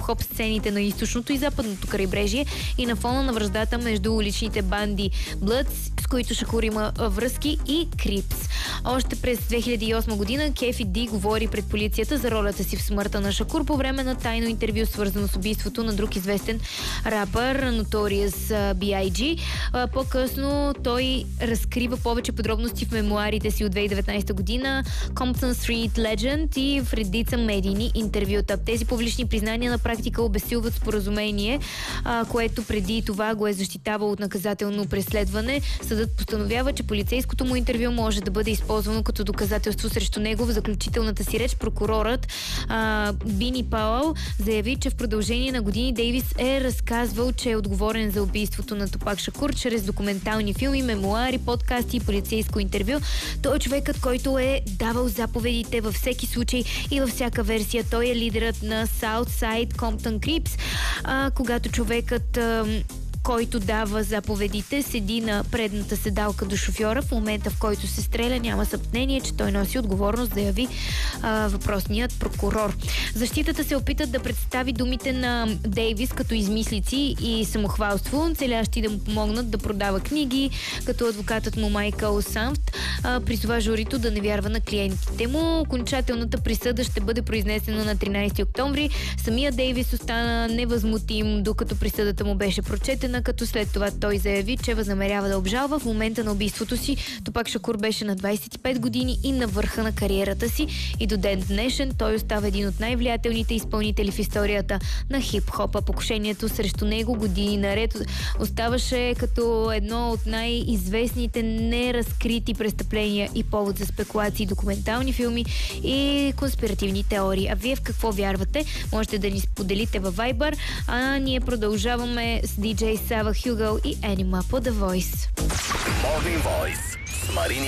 хип-хоп сцените на източното и западното крайбрежие и на фона на враждата между уличните банди Bloods, с които Шакур има връзки, и Крипс. Още през 2008 година Кефи Ди говори пред полицията за ролята си в смъртта на Шакур по време на тайно интервю, свързано с убийството на друг известен рапър Notorious B.I.G. По-късно той разкрива повече подробности в мемуарите си от 2019 година, Compton Street Legend, и в редица медийни интервюта. Тези публични признания на практика обезсилват споразумение, което преди това го е защитавало от наказателно преследване. Съдът постановява, че полицейското му интервю може да бъде използвано като доказателство срещу него. В заключителната си реч прокурорът Бини Пауъл заяви, че в продължение на години Дейвис е разказвал, че е отговорен за убийството на Тупак Шакур чрез документални филми, мемуари, подкасти и полицейско интервю. Той е човекът, който е давал заповедите във всеки случай и във всяка версия. Той е лидерът на Southside Compton Crips. Когато човекът, който дава заповедите, седи на предната седалка до шофьора, в момента, в който се стреля, няма съмнение, че той носи отговорност, заяви въпросният прокурор. Защитата се опитат да представи думите на Дейвис като измислици и самохвалство, целящи да му помогнат да продава книги, като адвокатът му Майкъл Санфт призова журито да не вярва на клиентите му. Окончателната присъда ще бъде произнесена на 13 октомври. Самия Дейвис остана невъзмутим, докато присъдата му беше прочетена, като след това той заяви, че възнамерява да обжалва. В момента на убийството си Тупак Шакур беше на 25 години и на върха на кариерата си, и до ден днешен той остава един от най-влиятелните изпълнители в историята на хип-хопа. Покушението срещу него години наред оставаше като едно от най-известните неразкрити престъпления и повод за спекулации, документални филми и конспиративни теории. А вие в какво вярвате? Можете да ни споделите във Viber, а ние продължаваме с DJ Сава Хюгъл и Енима по The Voice. Morning Voice с Марин